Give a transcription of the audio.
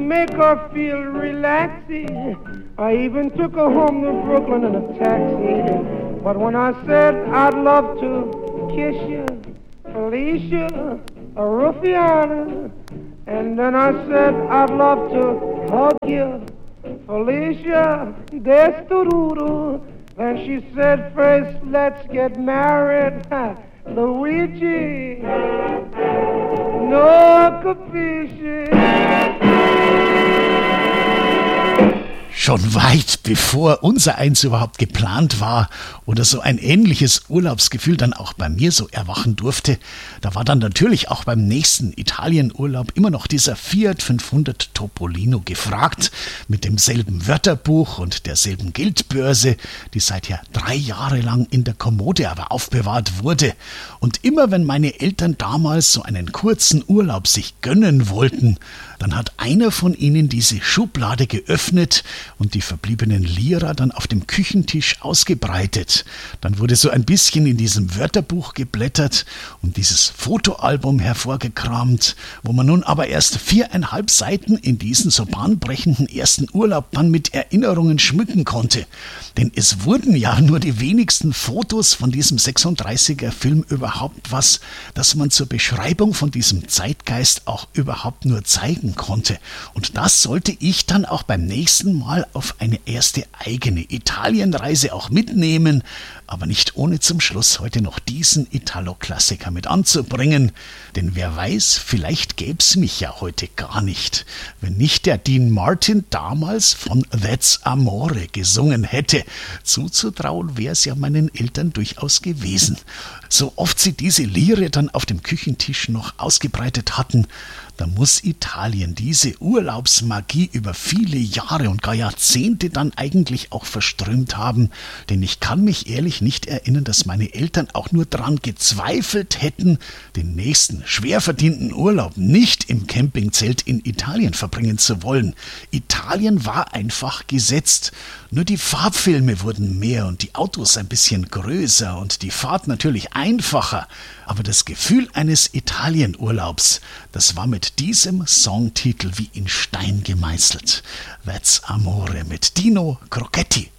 make her feel relaxing. I even took her home to Brooklyn in a taxi. But when I said I'd love to kiss you, Felicia, a Ruffiana, and then I said I'd love to hug you, Felicia, Destururu. Then she said, first let's get married, Luigi, no capisci. Schon weit bevor unser Eins überhaupt geplant war oder so ein ähnliches Urlaubsgefühl dann auch bei mir so erwachen durfte, da war dann natürlich auch beim nächsten Italienurlaub immer noch dieser Fiat 500 Topolino gefragt, mit demselben Wörterbuch und derselben Geldbörse, die seit 3 Jahre lang in der Kommode aber aufbewahrt wurde. Und immer wenn meine Eltern damals so einen kurzen Urlaub sich gönnen wollten, dann hat einer von ihnen diese Schublade geöffnet und die verbliebenen Lira dann auf dem Küchentisch ausgebreitet. Dann wurde so ein bisschen in diesem Wörterbuch geblättert und dieses Fotoalbum hervorgekramt, wo man nun aber erst 4,5 Seiten in diesen so bahnbrechenden ersten Urlaub dann mit Erinnerungen schmücken konnte. Denn es wurden ja nur die wenigsten Fotos von diesem 36er Film überhaupt was, dass man zur Beschreibung von diesem Zeitgeist auch überhaupt nur zeigen konnte. Und das sollte ich dann auch beim nächsten Mal auf eine erste eigene Italienreise auch mitnehmen, aber nicht ohne zum Schluss heute noch diesen Italo-Klassiker mit anzubringen. Denn wer weiß, vielleicht gäb's mich ja heute gar nicht, wenn nicht der Dean Martin damals von That's Amore gesungen hätte. Zuzutrauen wär's ja meinen Eltern durchaus gewesen. So oft sie diese Liere dann auf dem Küchentisch noch ausgebreitet hatten, da muss Italien diese Urlaubsmagie über viele Jahre und gar Jahrzehnte dann eigentlich auch verströmt haben. Denn ich kann mich ehrlich nicht erinnern, dass meine Eltern auch nur daran gezweifelt hätten, den nächsten schwer verdienten Urlaub nicht im Campingzelt in Italien verbringen zu wollen. Italien war einfach gesetzt. Nur die Farbfilme wurden mehr und die Autos ein bisschen größer und die Fahrt natürlich einfacher. Aber das Gefühl eines Italienurlaubs, das war mit diesem Songtitel wie in Stein gemeißelt. That's Amore mit Dino Crocetti.